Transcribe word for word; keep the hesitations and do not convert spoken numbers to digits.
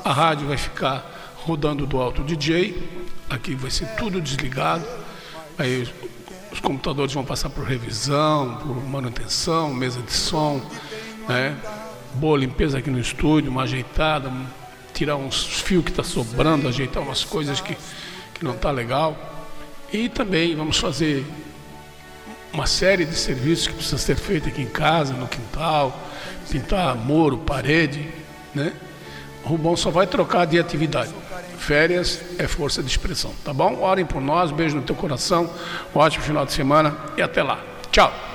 a rádio vai ficar rodando do alto D J, aqui vai ser tudo desligado, aí os, os computadores vão passar por revisão, por manutenção, mesa de som, né? Boa limpeza aqui no estúdio, uma ajeitada, tirar uns fios que está sobrando, ajeitar umas coisas que, que não está legal. E também vamos fazer uma série de serviços que precisam ser feitos aqui em casa, no quintal, pintar muro, parede, né? O Rubão só vai trocar de atividade. Férias é força de expressão, tá bom? Orem por nós, beijo no teu coração, um ótimo final de semana e até lá. Tchau!